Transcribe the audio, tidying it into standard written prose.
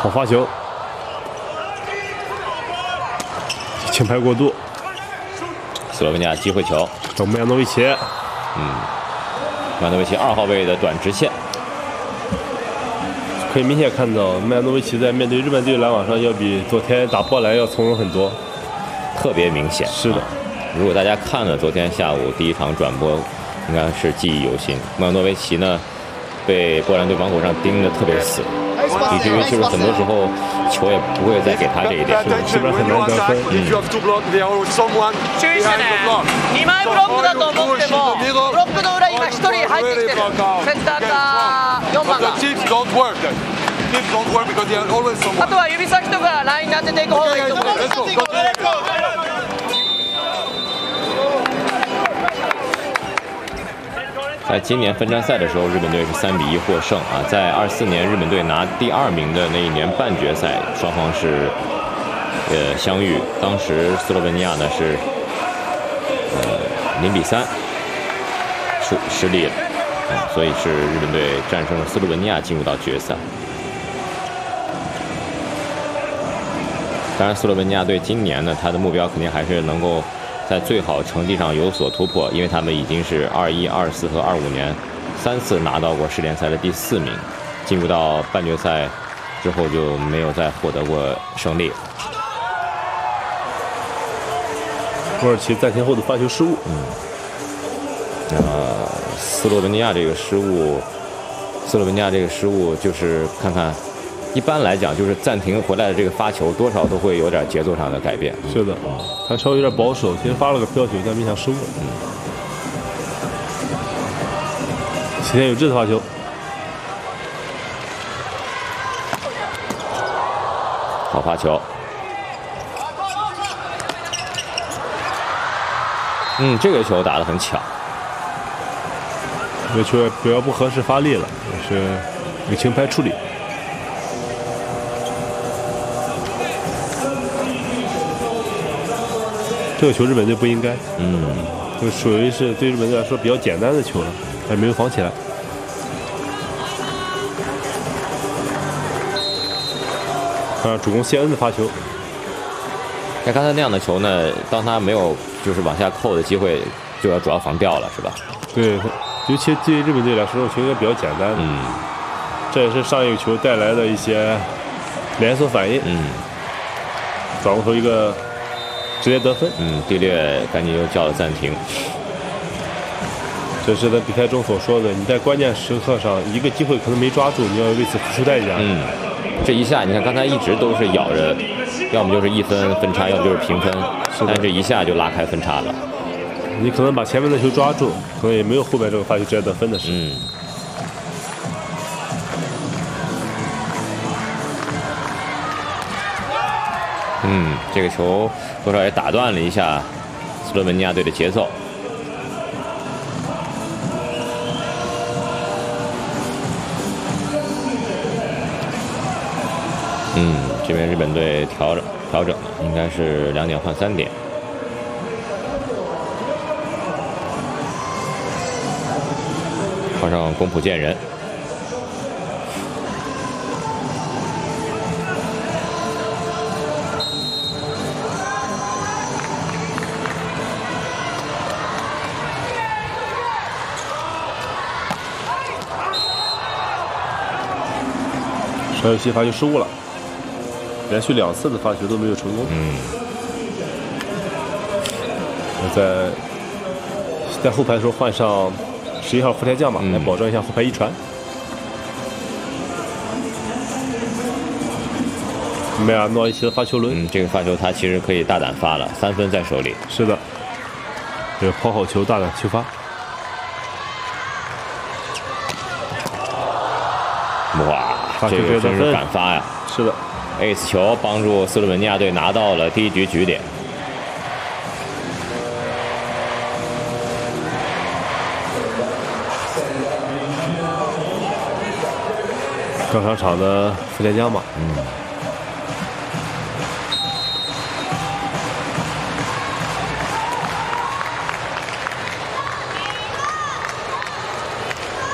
好发球，轻拍过度。 斯洛文尼亚机会球， 找梅亚诺维奇。 梅亚诺维奇2号位的短直线， 可以明显看到梅亚诺维奇在面对日本队拦网上要比昨天打波兰要从容很多， 特别明显。 是的。 如果大家看了昨天下午第1场转播，应该是记忆犹新。梅亚诺维奇呢，被波兰队网口上盯得特别死，以至于就是很多时候球也不会再给他这一点， 基本上很难得分。 注意してね。2枚ブロックだと思っても、ブロックの裏今1人入ってきてる。センターか4番が。あとは指先とかラインに当てていく方がいいと思います。 在今年分站赛的时候，日本队是3比1获胜啊。在24年日本队拿第2名的那一年半决赛，双方是相遇。当时斯洛文尼亚呢是0比3失利了，所以是日本队战胜了斯洛文尼亚进入到决赛。当然，斯洛文尼亚队今年呢，他的目标肯定还是能够在最好成绩上有所突破，因为他们已经是21、24和25年3次拿到过世联赛的第4名，进入到半决赛之后就没有再获得过胜利。 土耳其暂停后的发球失误。 斯洛文尼亚这个失误就是看看。一般来讲，就是暂停回来的这个发球，多少都会有点节奏上的改变。 是的，他稍微有点保守，其实发了个飘球，但没想失误。齐田有志的发球， 好发球。这个球打得很巧。 这个球比较不合适发力了，也是有轻拍处理。这个球日本队不应该，就属于是对日本队来说比较简单的球了，还没有防起来。主攻谢恩的发球， 像刚才那样的球呢，当他没有就是往下扣的机会，就要主要防掉了，是吧？对， 尤其对于日本队来说，这种球应该比较简单。这也是上一个球带来的一些连锁反应。转过头一个。直接得分。 蒂略赶紧又叫了暂停。 这是在比赛中所说的，你在关键时刻上一个机会可能没抓住，你要为此付出代价。 这一下你看刚才一直都是咬着，要么就是1分分差，要么就是平分，但这一下就拉开分差了。 你可能把前面的球抓住，可能也没有后边这个发球直接得分的事。 这个球多少也打断了一下斯洛文尼亚队的节奏。这边日本队调整了，应该是2点换3点。换上宫浦健人。 稍有些发球失误了，连续2次的发球都没有成功。在后排的时候换上11号福田将吧，来保证一下后排一传。梅亚诺维奇的发球轮， 这个发球他其实可以大胆发了，3分在手里。 是的，这个抛好球，大胆球发。 哇！这个真是敢发呀！ 是的 ，ace 球帮助斯洛文尼亚队拿到了第1局局点。 刚上场的福田将吧，